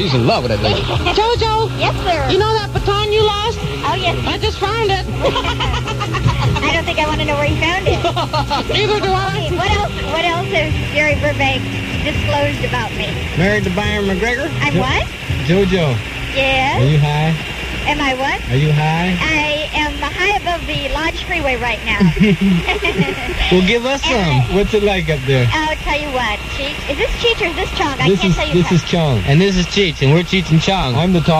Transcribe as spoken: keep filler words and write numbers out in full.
He's in love with that lady. Jojo. Yes, sir. You know that baton you lost? Oh, yes. I just found it. I don't think I want to know where you found it. Neither do I. What else? What else has Jerry Burbank disclosed about me? Married to Byron McGregor? I'm what? Jojo. Yes. Are you high? Am I what? Are you high? I am high above the Lodge Freeway right now. Well, give us some. Uh, What's it like up there? I'll tell you what. Cheech. Is this Cheech or is this Chong? I This can't is tell you. this is Chong, and this is Cheech, and we're Cheech and Chong. I'm the tall.